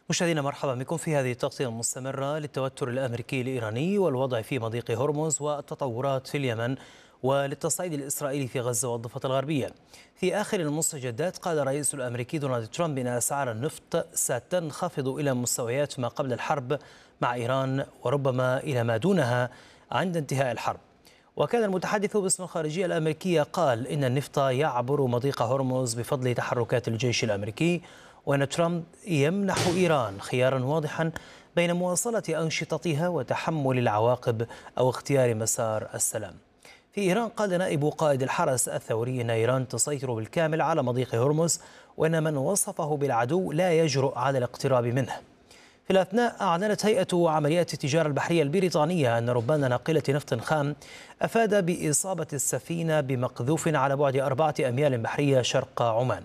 مشاهدينا مرحبا بكم في هذه التغطية المستمرة للتوتر الأمريكي الإيراني والوضع في مضيق هرمز والتطورات في اليمن وللتصعيد الإسرائيلي في غزة والضفة الغربية. في آخر المستجدات قال الرئيس الأمريكي دونالد ترامب إن أسعار النفط ستنخفض إلى مستويات ما قبل الحرب مع إيران وربما إلى ما دونها عند انتهاء الحرب. وكان المتحدث باسم الخارجية الأمريكية قال إن النفط يعبر مضيق هرمز بفضل تحركات الجيش الأمريكي، وأن ترامب يمنح إيران خيارا واضحا بين مواصلة أنشطتها وتحمل العواقب أو اختيار مسار السلام. في إيران قال نائب قائد الحرس الثوري أن إيران تسيطر بالكامل على مضيق هرمز، وأن من وصفه بالعدو لا يجرؤ على الاقتراب منه. في الأثناء أعلنت هيئة عمليات التجارة البحرية البريطانية أن ربان ناقلة نفط خام أفاد بإصابة السفينة بمقذوف على بعد 4 أميال بحرية شرق عمان.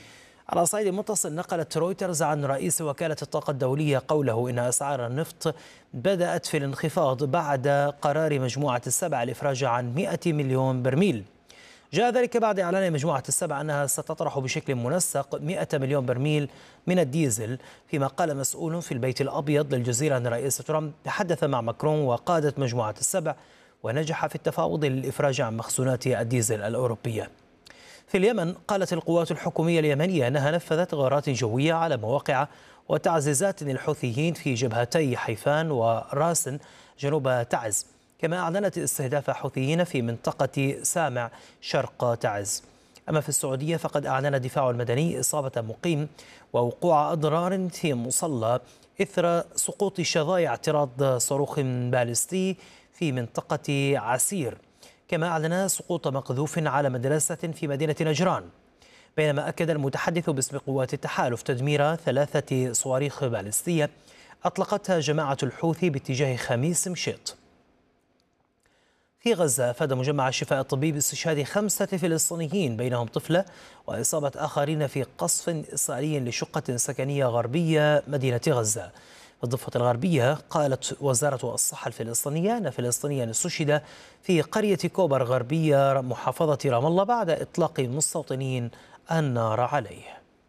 على صعيد متصل، نقلت رويترز عن رئيس وكالة الطاقة الدولية قوله إن أسعار النفط بدأت في الانخفاض بعد قرار مجموعة السبع الإفراج عن 100 مليون برميل. جاء ذلك بعد إعلان مجموعة السبع أنها ستطرح بشكل منسق 100 مليون برميل من الديزل، فيما قال مسؤول في البيت الأبيض للجزيرة أن الرئيس ترامب تحدث مع ماكرون وقادة مجموعة السبع ونجح في التفاوض للإفراج عن مخزونات الديزل الأوروبية. في اليمن قالت القوات الحكومية اليمنية أنها نفذت غارات جوية على مواقع وتعزيزات للحوثيين في جبهتي حيفان وراسن جنوب تعز، كما أعلنت استهداف حوثيين في منطقة سامع شرق تعز. أما في السعودية فقد أعلن الدفاع المدني إصابة مقيم ووقوع أضرار في مصلى إثر سقوط شظايا اعتراض صاروخ باليستي في منطقة عسير، كما أعلن سقوط مقذوف على مدرسة في مدينة نجران. بينما أكد المتحدث باسم قوات التحالف تدمير 3 صواريخ باليستية أطلقتها جماعة الحوثي باتجاه خميس مشيط. في غزة أفاد مجمع الشفاء الطبي باستشهاد 5 فلسطينيين بينهم طفلة وإصابة آخرين في قصف إسرائيلي لشقة سكنية غربية مدينة غزة. في الضفة الغربية قالت وزارة الصحة الفلسطينية أن فلسطينيا استشهد في قرية كوبر غربية محافظة رام الله بعد إطلاق مستوطنين النار عليه.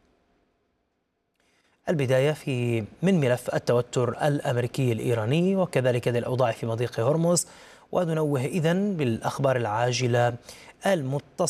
البداية من ملف التوتر الأمريكي الإيراني وكذلك الأوضاع في مضيق هرمز، وننوه إذن بالأخبار العاجلة المتصلة